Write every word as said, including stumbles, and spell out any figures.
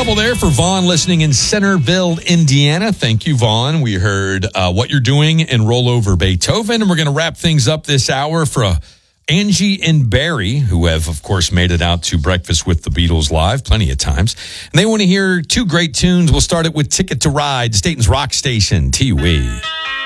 Couple there for Vaughn listening in Centerville, Indiana. Thank you, Vaughn. We heard uh, What You're Doing and Roll Over Beethoven. And we're going to wrap things up this hour for uh, Angie and Barry, who have, of course, made it out to Breakfast with the Beatles live plenty of times. And they want to hear two great tunes. We'll start it with Ticket to Ride, Dayton's Rock Station, T U E.